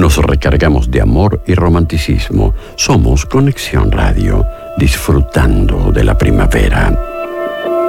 Nos recargamos de amor y romanticismo. Somos Conexión Radio, disfrutando de la primavera.